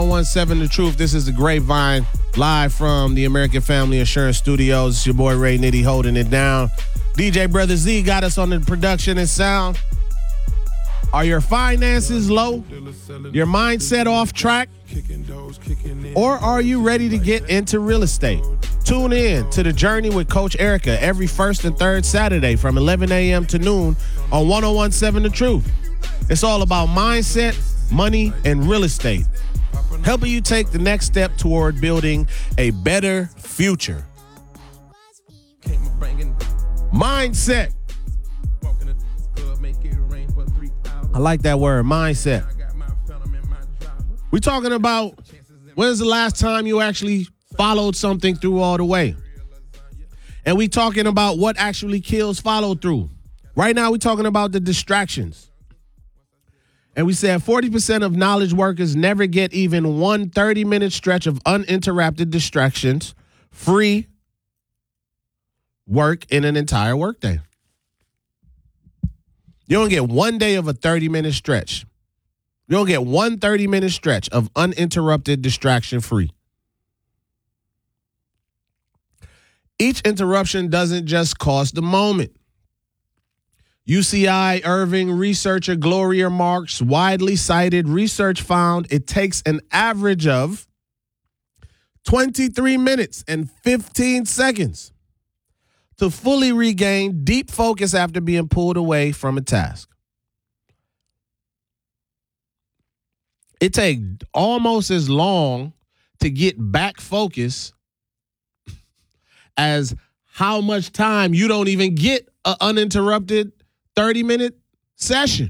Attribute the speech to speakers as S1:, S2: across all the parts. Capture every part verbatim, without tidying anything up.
S1: ten seventeen The Truth. This is the Grapevine, live from the American Family Insurance Studios. It's your boy Ray Nitty holding it down. D J Brother Z got us on the production and sound. Are your finances low? Your mindset off track? Or are you ready to get into real estate? Tune in to The Journey with Coach Erica every first and third Saturday from eleven a.m. to noon on ten seventeen The Truth. It's all about mindset, money, and real estate, helping you take the next step toward building a better future. Mindset. I like that word, mindset. We're talking about when's the last time you actually followed something through all the way. And we talking about what actually kills follow through. Right now, we're talking about the distractions. And we said forty percent of knowledge workers never get even one thirty-minute stretch of uninterrupted distractions, free work in an entire workday. You don't get one day of a thirty-minute stretch. You don't get one thirty-minute stretch of uninterrupted distraction free. Each interruption doesn't just cost the moment. U C I Irving researcher Gloria Marks' widely cited research found it takes an average of twenty-three minutes and fifteen seconds to fully regain deep focus after being pulled away from a task. It takes almost as long to get back focus as how much time you don't even get an uninterrupted thirty-minute session.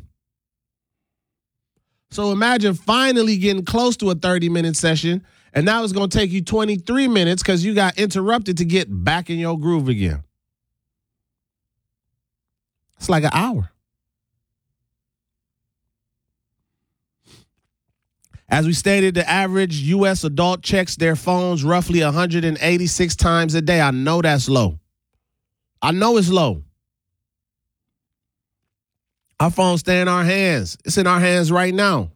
S1: So imagine finally getting close to a thirty-minute session, and now it's going to take you twenty-three minutes because you got interrupted to get back in your groove again. It's like an hour. As we stated, the average U S adult checks their phones roughly one hundred eighty-six times a day. I know that's low. I know it's low. Our phones stay in our hands. It's in our hands right now.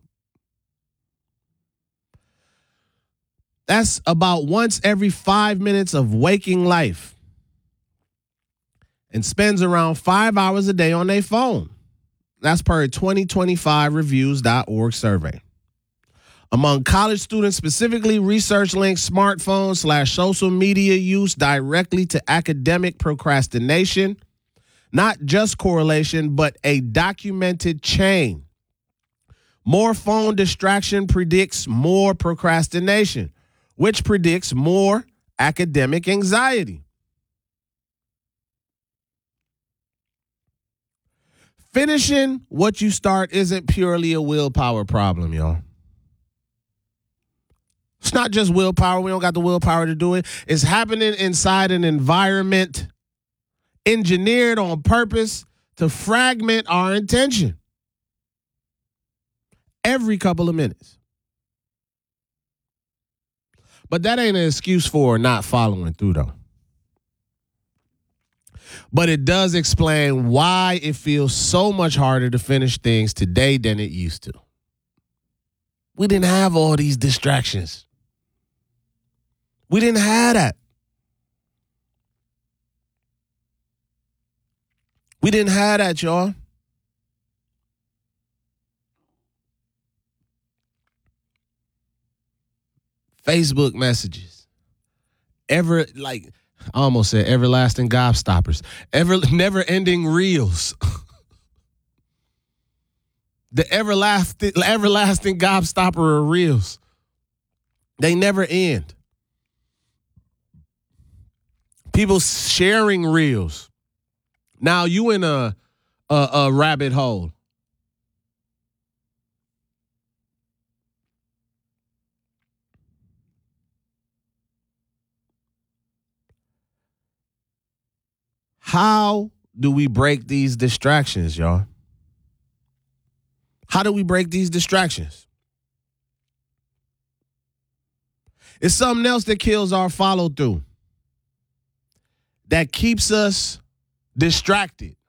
S1: That's about once every five minutes of waking life, and spends around five hours a day on their phone. That's per a twenty twenty-five reviews dot org survey. Among college students specifically, research links smartphone slash social media use directly to academic procrastination. Not just correlation, but a documented chain. More phone distraction predicts more procrastination, which predicts more academic anxiety. Finishing what you start isn't purely a willpower problem, y'all. It's not just willpower. We don't got the willpower to do it. It's happening inside an environment engineered on purpose to fragment our attention every couple of minutes. But that ain't an excuse for not following through, though. But it does explain why it feels so much harder to finish things today than it used to. We didn't have all these distractions. We didn't have that. We didn't have that, y'all. Facebook messages. Ever, like, I almost said everlasting gobstoppers. Ever, never-ending reels. The everlasting, everlasting gobstopper of reels. They never end. People sharing reels. Now you in a, a a rabbit hole. How do we break these distractions, y'all? How do we break these distractions? It's something else that kills our follow through, that keeps us distracted.